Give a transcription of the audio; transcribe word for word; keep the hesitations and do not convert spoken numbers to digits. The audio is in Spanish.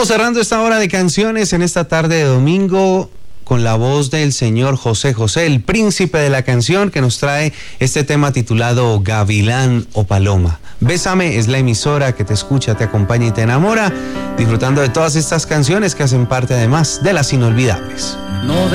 Vamos cerrando esta hora de canciones en esta tarde de domingo con la voz del señor José José, el príncipe de la canción, que nos trae este tema titulado Gavilán o Paloma. Bésame es la emisora que te escucha, te acompaña y te enamora, disfrutando de todas estas canciones que hacen parte además de las inolvidables. No